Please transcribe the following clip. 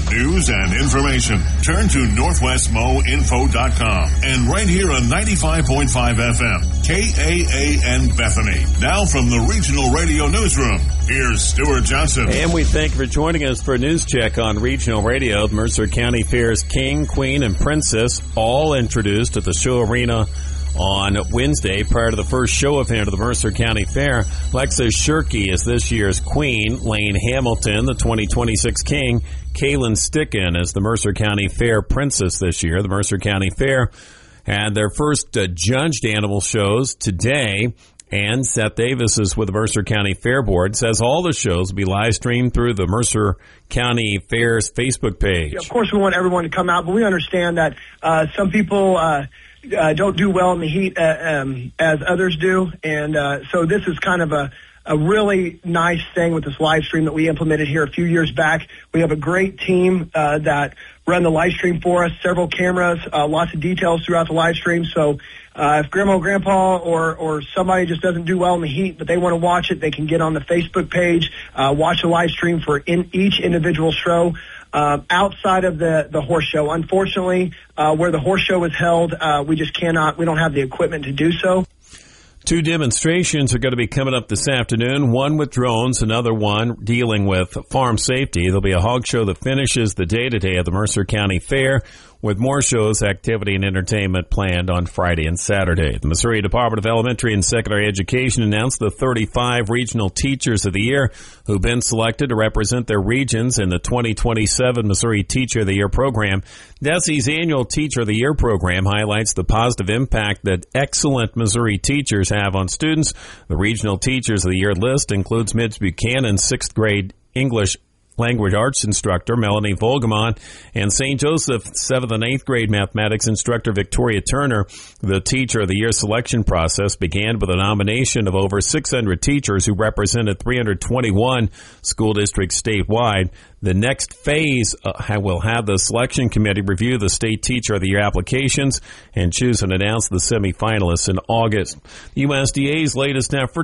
News and information. Turn to NorthwestMoInfo.com and right here on 95.5 FM, KAAN Bethany. Now from the Regional Radio Newsroom, here's Stuart Johnson. And we thank you for joining us for a news check on Regional Radio. Mercer County Fair's King, Queen, and Princess all introduced at the show arena on Wednesday prior to the first show event of the Mercer County Fair. Lexa Shirky is this year's Queen, Lane Hamilton, the 2026 King, Kaylin Sticken is the Mercer County Fair Princess this year. The Mercer County Fair had their first judged animal shows today, and Seth Davis is with the Mercer County Fair Board, says all the shows will be live streamed through the Mercer County Fair's Facebook page. Of course, we want everyone to come out, but we understand that some people don't do well in the heat as others do, and so this is kind of a really nice thing with this live stream that we implemented here a few years back. We have a great team that run the live stream for us, several cameras, lots of details throughout the live stream. So if Grandma or Grandpa or somebody just doesn't do well in the heat, but they want to watch it, they can get on the Facebook page, watch the live stream for each individual show. Outside of the horse show, unfortunately, where the horse show is held, we don't have the equipment to do so. 2 demonstrations are going to be coming up this afternoon, one with drones, another one dealing with farm safety. There'll be a hog show that finishes the day today at the Mercer County Fair, with more shows, activity, and entertainment planned on Friday and Saturday. The Missouri Department of Elementary and Secondary Education announced the 35 Regional Teachers of the Year who've been selected to represent their regions in the 2027 Missouri Teacher of the Year program. DESE's annual Teacher of the Year program highlights the positive impact that excellent Missouri teachers have on students. The Regional Teachers of the Year list includes Midge Buchanan, 6th grade English language arts instructor Melanie Volgamont, and St. Joseph 7th and 8th grade mathematics instructor Victoria Turner. The Teacher of the Year selection process began with a nomination of over 600 teachers who represented 321 school districts statewide. The next phase will have the selection committee review the state Teacher of the Year applications and choose and announce the semifinalists in August. USDA's latest effort